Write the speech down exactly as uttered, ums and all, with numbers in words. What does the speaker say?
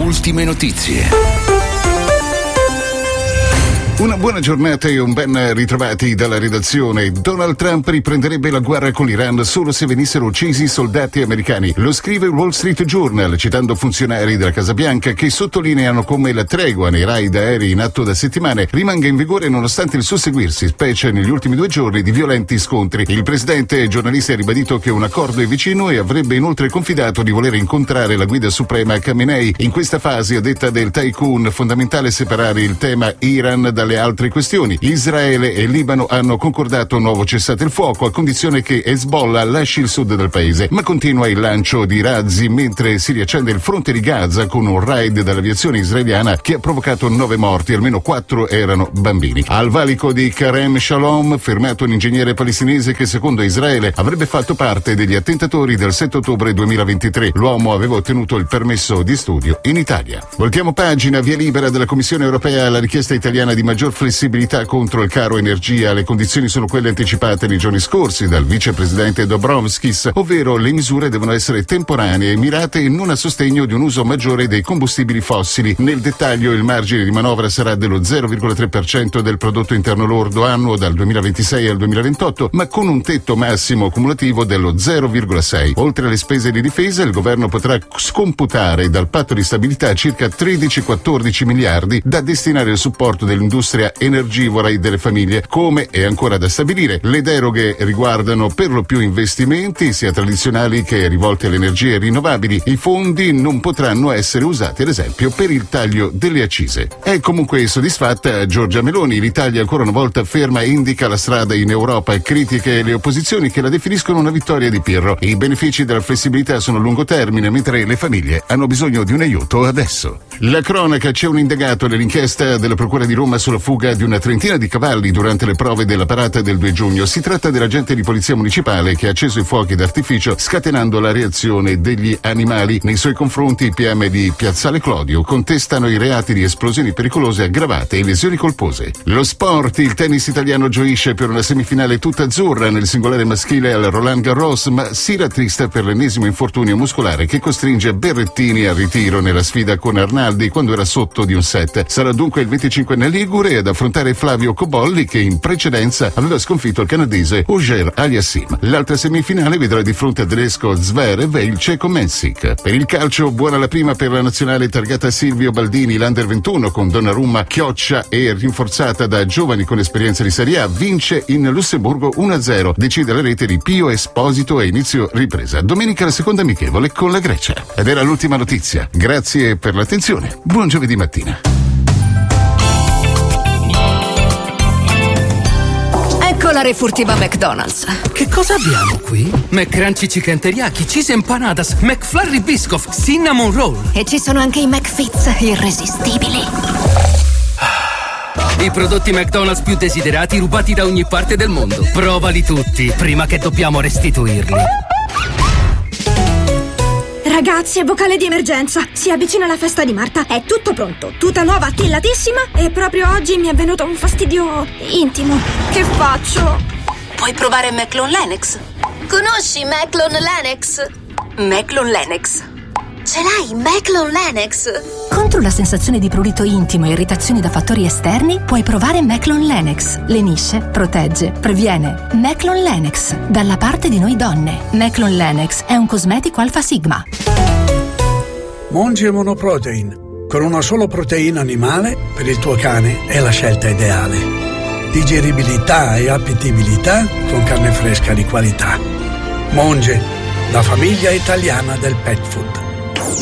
Ultime notizie. Una buona giornata e un ben ritrovati dalla redazione. Donald Trump riprenderebbe la guerra con l'Iran solo se venissero uccisi soldati americani. Lo scrive il Wall Street Journal, citando funzionari della Casa Bianca che sottolineano come la tregua nei raid aerei in atto da settimane rimanga in vigore nonostante il susseguirsi, specie negli ultimi due giorni, di violenti scontri. Il presidente e giornalisti ha ribadito che un accordo è vicino e avrebbe inoltre confidato di voler incontrare la guida suprema Khamenei. In questa fase, a detta del tycoon, fondamentale separare il tema Iran dalle altre questioni. Israele e Libano hanno concordato un nuovo cessate il fuoco a condizione che Hezbollah lasci il sud del paese, ma continua il lancio di razzi mentre si riaccende il fronte di Gaza con un raid dall'aviazione israeliana che ha provocato nove morti, almeno quattro erano bambini. Al valico di Karem Shalom, fermato un ingegnere palestinese che secondo Israele avrebbe fatto parte degli attentatori del sette ottobre duemilaventitré. L'uomo aveva ottenuto il permesso di studio in Italia. Voltiamo pagina, via libera della Commissione europea alla richiesta italiana di maggior flessibilità contro il caro energia. Le condizioni sono quelle anticipate nei giorni scorsi dal vicepresidente Dombrovskis, ovvero le misure devono essere temporanee e mirate e non a sostegno di un uso maggiore dei combustibili fossili. Nel dettaglio il margine di manovra sarà dello zero virgola tre per cento del prodotto interno lordo annuo dal duemilaventisei al duemilaventotto, ma con un tetto massimo cumulativo dello zero virgola sei. Oltre alle spese di difesa, il governo potrà scomputare dal patto di stabilità circa tredici quattordici miliardi da destinare al supporto dell'industria energivora e delle famiglie. Come è ancora da stabilire. Le deroghe riguardano per lo più investimenti sia tradizionali che rivolti alle energie rinnovabili. I fondi non potranno essere usati ad esempio per il taglio delle accise. È comunque soddisfatta Giorgia Meloni. L'Italia ancora una volta afferma e indica la strada in Europa, critiche le opposizioni che la definiscono una vittoria di Pirro. I benefici della flessibilità sono a lungo termine mentre le famiglie hanno bisogno di un aiuto adesso. La cronaca: c'è un indagato nell'inchiesta della Procura di Roma sulla fuga di una trentina di cavalli durante le prove della parata del due giugno. Si tratta dell'agente di polizia municipale che ha acceso i fuochi d'artificio scatenando la reazione degli animali. Nei suoi confronti i P M di Piazzale Clodio contestano i reati di esplosioni pericolose aggravate e lesioni colpose. Lo sport: il tennis italiano gioisce per una semifinale tutta azzurra nel singolare maschile al Roland Garros, ma si rattrista per l'ennesimo infortunio muscolare che costringe Berrettini al ritiro nella sfida con Arnaldi quando era sotto di un set. Sarà dunque il venticinquenne Ligure ad affrontare Flavio Cobolli che in precedenza aveva sconfitto il canadese Auger Aliassime. L'altra semifinale vedrà di fronte a tedesco Zverev e il ceco Mensik. Per il calcio, buona la prima per la nazionale targata Silvio Baldini. L'Under ventuno con Donnarumma, Chioccia e rinforzata da giovani con esperienza di Serie A vince in Lussemburgo uno a zero. Decide la rete di Pio Esposito e inizio ripresa. Domenica la seconda amichevole con la Grecia. Ed era l'ultima notizia. Grazie per l'attenzione. Buon giovedì mattina. Ecco la refurtiva McDonald's. Che cosa abbiamo qui? McCrunchy Chicken Teriyaki, Cheese Empanadas, McFlurry Biscoff, Cinnamon Roll. E ci sono anche i McFits irresistibili. I prodotti McDonald's più desiderati rubati da ogni parte del mondo. Provali tutti prima che dobbiamo restituirli. Ragazzi, è vocale di emergenza. Si avvicina la festa di Marta. È tutto pronto. Tuta nuova, tillatissima. E proprio oggi mi è venuto un fastidio intimo. Che faccio? Puoi provare Maclon Lennox. Conosci Maclon Lennox? Maclon Lennox. Ce l'hai, Maclon Lennox? Contro la sensazione di prurito intimo e irritazioni da fattori esterni, puoi provare Maclon Lennox. Lenisce, protegge, previene. Maclon Lennox, dalla parte di noi donne. Maclon Lennox è un cosmetico Alpha Sigma. Monge Monoprotein. Con una sola proteina animale, per il tuo cane è la scelta ideale. Digeribilità e appetibilità con carne fresca di qualità. Monge, la famiglia italiana del pet food.